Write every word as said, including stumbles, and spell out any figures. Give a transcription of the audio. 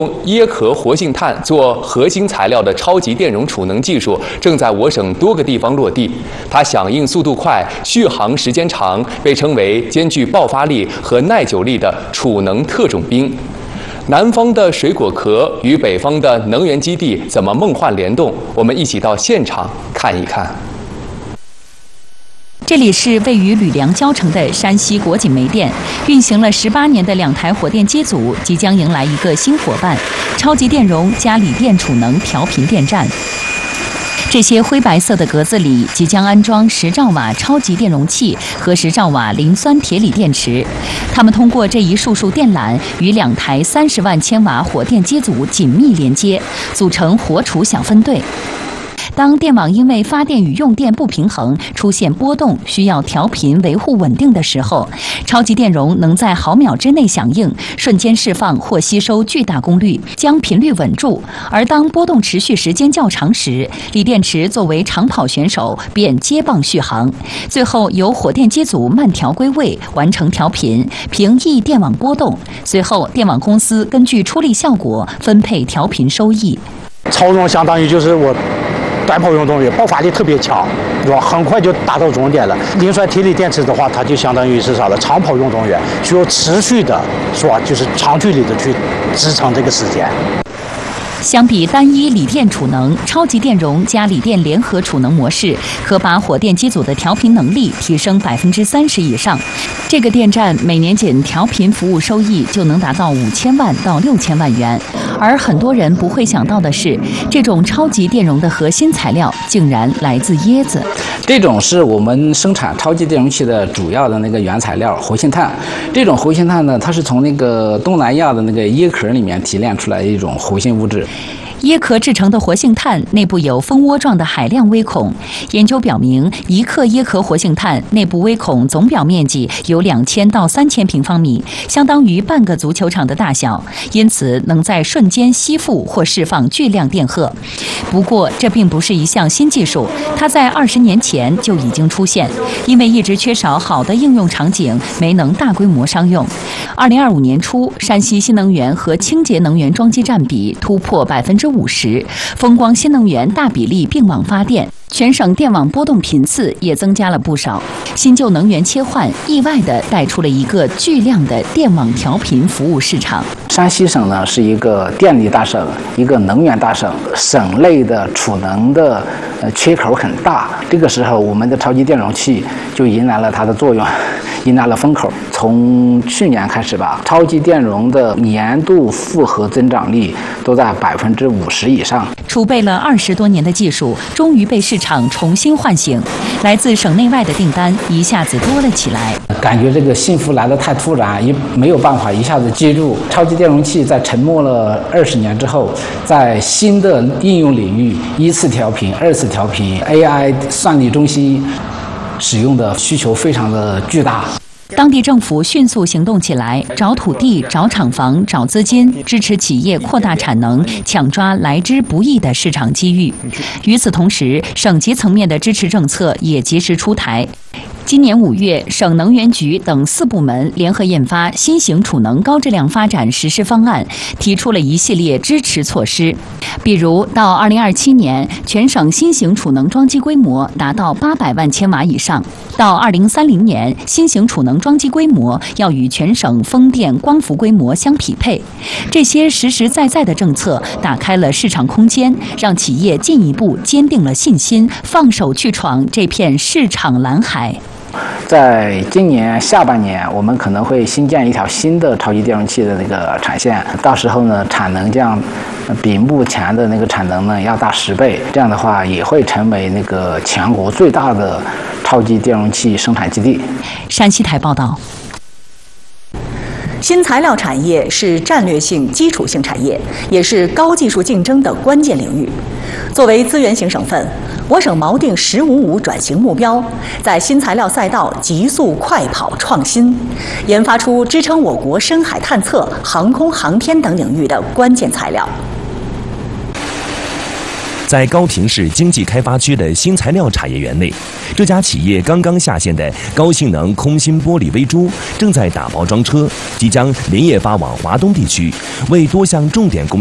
用椰壳活性炭做核心材料的超级电容储能技术正在我省多个地方落地。它响应速度快、续航时间长，被称为兼具爆发力和耐久力的储能特种兵。南方的水果壳与北方的能源基地怎么梦幻联动？我们一起到现场看一看。 这里是位于吕梁交城的山西国锦煤电，运行了十八年的两台火电机组即将迎来一个新伙伴——超级电容加锂电储能调频电站。这些灰白色的格子里即将安装十兆瓦超级电容器和十兆瓦磷酸铁锂电池，它们通过这一束束电缆与两台三十万千瓦火电机组紧密连接，组成活储小分队。当电网因为发电与用电不平衡出现波动，需要调频维护稳定的时候，超级电容能在毫秒之内响应，瞬间释放或吸收巨大功率，将频率稳住。而当波动持续时间较长时，锂电池作为长跑选手便接棒续航，最后由火电机组慢调归位，完成调频，平抑电网波动。随后电网公司根据出力效果分配调频收益。 超容相当于就是我短跑运动员，爆发力特别强，是吧？很快就达到终点了。磷酸铁锂电池的话，它就相当于是啥呢？长跑运动员需要持续的，是吧？就是长距离的去支撑这个时间。 相比单一锂电储能，超级电容加锂电联合储能模式可把火电机组的调频能力提升百分之三十以上。这个电站每年仅调频服务收益就能达到五千万到六千万元。而很多人不会想到的是，这种超级电容的核心材料竟然来自椰子。 这种是我们生产超级电容器的主要的那个原材料活性炭。这种活性炭呢，它是从那个东南亚的那个椰壳里面提炼出来的一种活性物质。 椰壳制成的活性炭内部有蜂窝状的海量微孔，研究表明，一克椰壳活性炭内部微孔总表面积有两千到三千平方米，相当于半个足球场的大小，因此能在瞬间吸附或释放巨量电荷。不过，这并不是一项新技术，它在二十年前就已经出现，因为一直缺少好的应用场景，没能大规模商用。二零二五年初，山西新能源和清洁能源装机占比突破百分之五十，风光新能源大比例并网发电，全省电网波动频次也增加了不少。新旧能源切换意外地带出了一个巨量的电网调频服务市场。 山西省呢是一个电力大省，一个能源大省，省内的储能的呃缺口很大。这个时候，我们的超级电容器就迎来了它的作用，迎来了风口。从去年开始吧，超级电容的年度复合增长率都在百分之五十以上。 储备了二十多年的技术，终于被市场重新唤醒，来自省内外的订单一下子多了起来。 感觉这个幸福来得太突然，也没有办法一下子记住。超级电容器在沉默了二十年之后，在新的应用领域，一次调频、二次调频、A I 算力中心使用的需求非常的巨大。 当地政府迅速行动起来，找土地、找厂房、找资金，支持企业扩大产能，抢抓来之不易的市场机遇。与此同时，省级层面的支持政策也及时出台。今年五月，省能源局等四部门联合印发《新型储能高质量发展实施方案》，提出了一系列支持措施。比如，到二零二七年，全省新型储能装机规模达到八百万千瓦以上；到二零三零年，新型储能装机规模要与全省风电光伏规模相匹配。这些实实在在的政策打开了市场空间，让企业进一步坚定了信心，放手去闯这片市场蓝海。 在今年下半年，我们可能会新建一条新的超级电容器的那个产线，到时候呢，产能将比目前的那个产能呢要大十倍，这样的话也会成为那个全国最大的超级电容器生产基地。 山西台报道。 新材料产业是战略性、基础性产业，也是高技术竞争的关键领域。作为资源型省份，我省锚定“十五五”转型目标，在新材料赛道急速快跑创新，研发出支撑我国深海探测、航空航天等领域的关键材料。 在高平市经济开发区的新材料产业园内，这家企业刚刚下线的高性能空心玻璃微珠正在打包装车，即将连夜发往华东地区，为多项重点工